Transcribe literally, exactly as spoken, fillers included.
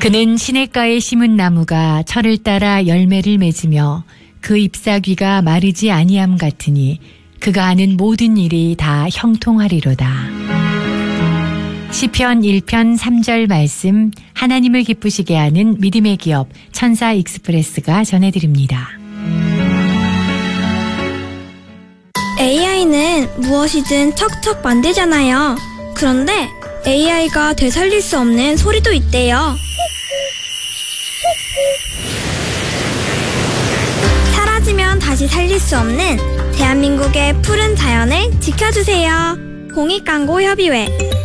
그는 시냇가에 심은 나무가 철을 따라 열매를 맺으며 그 잎사귀가 마르지 아니함 같으니 그가 하는 모든 일이 다 형통하리로다. 시편 일 편 삼 절 말씀, 하나님을 기쁘시게 하는 믿음의 기업 천사 익스프레스가 전해드립니다. 에이아이는 무엇이든 척척 만들잖아요. 그런데 에이아이가 되살릴 수 없는 소리도 있대요. 사라지면 다시 살릴 수 없는 대한민국의 푸른 자연을 지켜주세요. 공익광고협의회